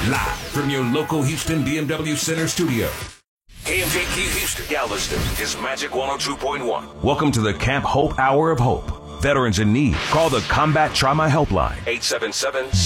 Live from your local Houston BMW Center studio. KMJQ Houston, Galveston is Magic 102.1. Welcome to the Camp Hope Hour of Hope. Veterans in need. Call the Combat Trauma Helpline,